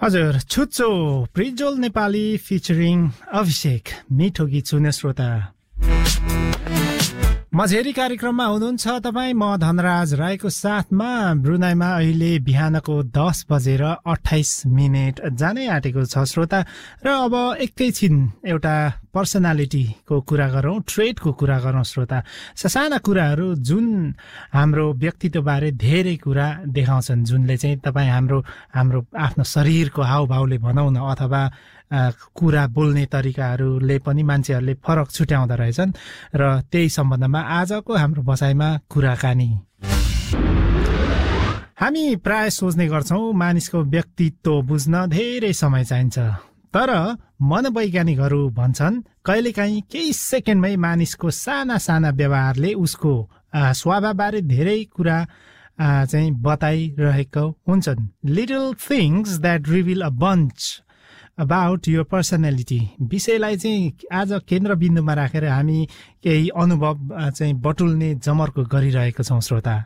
हजुर छुच्चो प्रिजोल नेपाली फिचरिङ अभिषेक मिठो गीत सुन्ने श्रोता मझेरी कार्यक्रममा हुनुहुन्छ तपाईँ। म धनराज राईको साथमा ब्रुनाईमा अहिले बिहानको 10:28 जानै आँटेको छ श्रोता। र अब एकैछिन एउटा पर्सनालिटीको कुरा गरौँ, ट्रेडको कुरा गरौँ श्रोता। ससाना कुराहरू जुन हाम्रो व्यक्तित्वबारे धेरै कुरा देखाउँछन्, जुनले चाहिँ तपाईँ हाम्रो आफ्नो शरीरको हावभावले भनौँ न, अथवा कुरा बोल्ने तरिकाहरूले पनि मान्छेहरूले फरक छुट्याउँदो रहेछन्। र त्यही सम्बन्धमा आजको हाम्रो बसाइमा कुराकानी। हामी प्राय सोच्ने गर्छौँ मानिसको व्यक्तित्व बुझ्न धेरै समय चाहिन्छ, तर मनोवैज्ञानिकहरू भन्छन् कहिलेकाहीँ केही सेकेन्डमै मानिसको साना साना व्यवहारले उसको स्वभावबारे धेरै कुरा चाहिँ बताइरहेको हुन्छन्। Little things that reveal a bunch about your personality विषयलाई चाहिँ आज केन्द्रबिन्दुमा राखेर हामी केही अनुभव चाहिँ बटुल्ने जमर्को गरिरहेका छौँ श्रोता।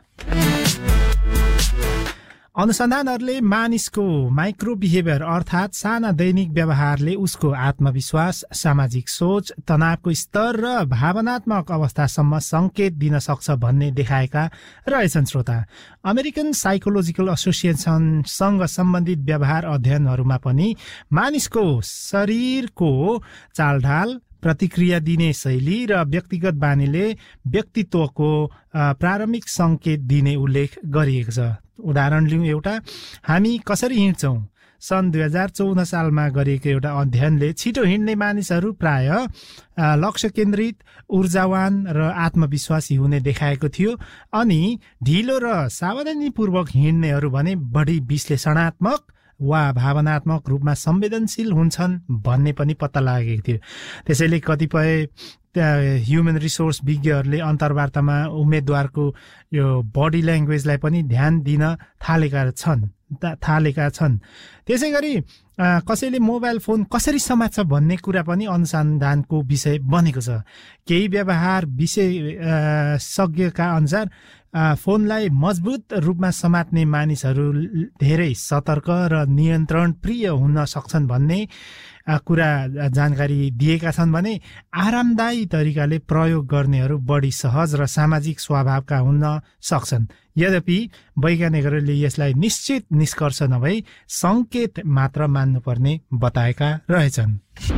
अनुसन्धानहरूले मानिसको माइक्रो बिहेभियर अर्थात् साना दैनिक व्यवहारले उसको आत्मविश्वास, सामाजिक सोच, तनावको स्तर र भावनात्मक अवस्थासम्म संकेत दिन सक्छ भन्ने देखाएका रहेछन् श्रोता। अमेरिकन साइकोलोजिकल एसोसिएसनसँग सम्बन्धित व्यवहार अध्ययनहरूमा पनि मानिसको शरीरको चालढाल, प्रतिक्रिया दिने शैली र व्यक्तिगत बानीले व्यक्तित्वको प्रारम्भिक संकेत दिने उल्लेख गरिएको छ। उदाहरण लिउँ एउटा, हामी कसरी हिँड्छौँ। सन् 2014 सालमा गरिएको एउटा अध्ययनले छिटो हिँड्ने मानिसहरू प्राय लक्ष्य केन्द्रित, ऊर्जावान र आत्मविश्वासी हुने देखाएको थियो, अनि ढिलो र सावधानीपूर्वक हिँड्नेहरू भने बढी विश्लेषणात्मक वा भावनात्मक रूपमा संवेदनशील हुन्छन् भन्ने पनि पत्ता लागेको थियो। त्यसैले कतिपय ह्युमन रिसोर्स विज्ञहरूले अन्तर्वार्तामा उम्मेदवारको यो बडी ल्याङ्ग्वेजलाई पनि ध्यान दिन थालेका छन्। त्यसै गरी कसैले मोबाइल फोन कसरी समात्छ भन्ने कुरा पनि अनुसन्धानको विषय बनेको छ। केही व्यवहार विशेषज्ञका अनुसार फोनलाई मजबुत रूपमा समात्ने मानिसहरू धेरै सतर्क र नियन्त्रण प्रिय हुन सक्छन् भन्ने कुरा जानकारी दिएका छन् भने आरामदायी तरिकाले प्रयोग गर्नेहरू बढी सहज र सामाजिक स्वभावका हुन सक्छन्। यद्यपि वैज्ञानिकहरूले यसलाई निश्चित निष्कर्ष नभई संकेत मात्र मान्नुपर्ने बताएका रहेछन्।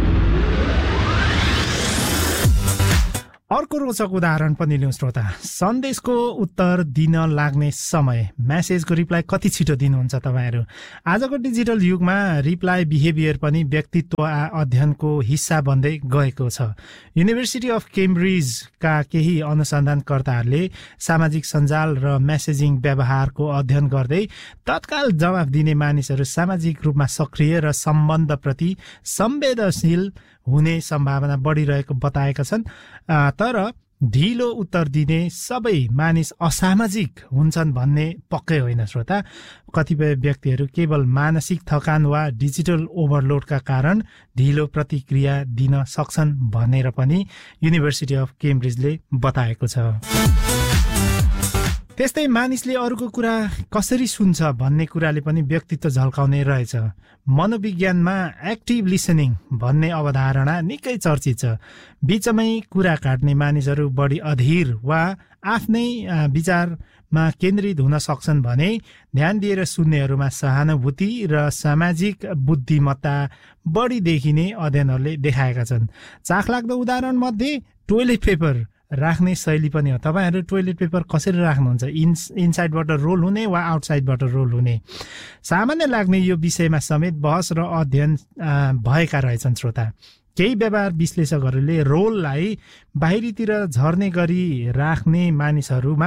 अर्को रोचक उदाहरण पनि लिउँ श्रोता। सन्देशको उत्तर दिन लाग्ने समय, म्यासेजको रिप्लाई कति छिटो दिनुहुन्छ तपाईँहरू। आजको डिजिटल युगमा रिप्लाई बिहेभियर पनि व्यक्तित्व अध्ययनको हिस्सा बन्दै गएको छ। युनिभर्सिटी अफ केम्ब्रिजका केही अनुसन्धानकर्ताहरूले सामाजिक सञ्जाल र मेसेजिङ व्यवहारको अध्ययन गर्दै तत्काल जवाफ दिने मानिसहरू सामाजिक रूपमा सक्रिय र सम्बन्धप्रति संवेदनशील हुने सम्भावना बढिरहेको बताएका छन्। तर ढिलो उत्तर दिने सबै मानिस असामाजिक हुन्छन् भन्ने पक्कै होइन श्रोता। कतिपय व्यक्तिहरू केवल मानसिक थकान वा डिजिटल ओभरलोडका कारण ढिलो प्रतिक्रिया दिन सक्छन् भनेर पनि युनिभर्सिटी अफ केम्ब्रिजले बताएको छ। त्यस्तै मानिसले अरूको कुरा कसरी सुन्छ भन्ने कुराले पनि व्यक्तित्व झल्काउने रहेछ। मनोविज्ञानमा एक्टिभ लिसनिङ भन्ने अवधारणा निकै चर्चित छ। बीचमै कुरा काट्ने मानिसहरू बढी अधीर वा आफ्नै विचारमा केन्द्रित हुन सक्छन् भने ध्यान दिएर सुन्नेहरूमा सहानुभूति र सामाजिक बुद्धिमत्ता बढी देखिने अध्ययनहरूले देखाएका छन्। चाखलाग्दो उदाहरण मध्ये टोयलेट पेपर राख्ने शैली पनि हो। तपाईँहरू टोयलेट पेपर कसरी राख्नुहुन्छ, इनसाइडबाट रोल हुने वा आउटसाइडबाट रोल हुने, सामान्य लाग्ने यो विषयमा समेत बहस र अध्ययन भएका रहेछन् श्रोता। केही व्यवहार विश्लेषकहरूले रोललाई बाहिरीतिर झर्ने गरी राख्ने मानिसहरूमा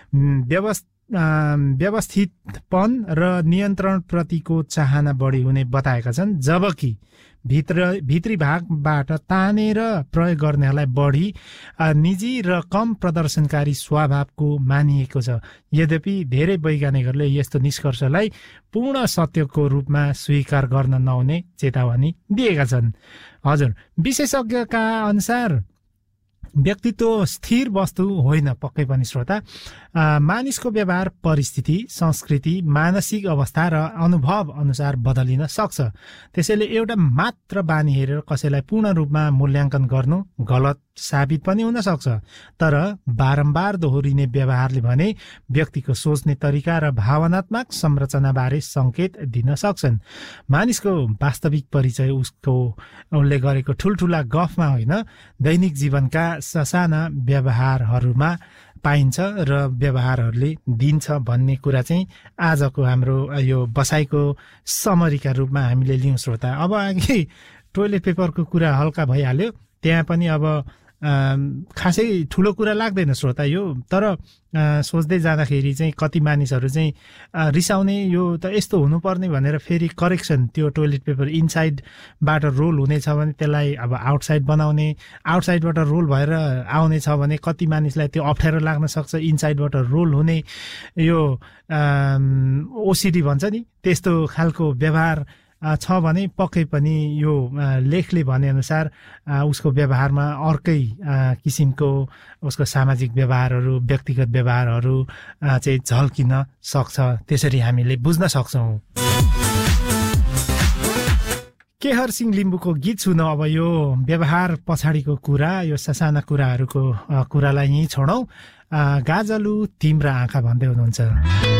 व्यवस्थितपन र नियन्त्रण प्रतिको चाहना बढी हुने बताएका छन्, जबकि भित्री भागबाट तानेर प्रयोग गर्नेहरूलाई बढी निजी र कम प्रदर्शनकारी स्वभावको मानिएको छ। यद्यपि धेरै वैज्ञानिकहरूले यस्तो निष्कर्षलाई पूर्ण सत्यको रूपमा स्वीकार गर्न नहुने चेतावनी दिएका छन्। हजुर, विशेषज्ञका अनुसार व्यक्तित्व स्थिर वस्तु होइन पक्कै पनि श्रोता। मानिसको व्यवहार परिस्थिति, संस्कृति, मानसिक अवस्था र अनुभव अनुसार बदलिन सक्छ। त्यसैले एउटा मात्र बानी हेरेर कसैलाई पूर्ण रूपमा मूल्याङ्कन गर्नु गलत साबित पनि हुन सक्छ। तर बारम्बार दोहोरिने व्यवहारले भने व्यक्तिको सोच्ने तरिका र भावनात्मक संरचनाबारे संकेत दिन सक्छन्। मानिसको वास्तविक परिचय उसले गरेको ठुल्ठुला गफमा होइन, दैनिक जीवनका ससाना व्यवहारहरूमा पाइन्छ र व्यवहारहरूले दिन्छ भन्ने कुरा चाहिँ आजको हाम्रो यो बसाइको समरीका रूपमा हामीले लियौँ श्रोता। अब अघि टोइलेट पेपरको कुरा हल्का भइहाल्यो, त्यहाँ पनि अब खासै ठुलो कुरा लाग्दैन श्रोता यो। तर सोच्दै जाँदाखेरि चाहिँ कति मानिसहरू चाहिँ रिसाउने, यो त यस्तो हुनुपर्ने भनेर फेरि करेक्सन, त्यो टोइलेट पेपर इनसाइडबाट रोल हुनेछ भने त्यसलाई अब आउटसाइड बनाउने, आउटसाइडबाट रोल भएर आउनेछ भने कति मानिसलाई त्यो अप्ठ्यारो लाग्न सक्छ। इनसाइडबाट रोल हुने यो ओसिडी भन्छ नि, त्यस्तो खालको व्यवहार छ भने पक्कै पनि यो लेखले भनेअनुसार उसको व्यवहारमा अर्कै किसिमको उसको सामाजिक व्यवहारहरू, व्यक्तिगत व्यवहारहरू चाहिँ झल्किन सक्छ। त्यसरी हामीले बुझ्न सक्छौँ। केहर सिंह लिम्बूको गीत सुनौ। अब यो व्यवहार पछाडिको कुरा, यो ससाना कुराहरूको कुरालाई यहीँ छोडौँ। गाजलु तिम्रा आँखा भन्दै हुनुहुन्छ।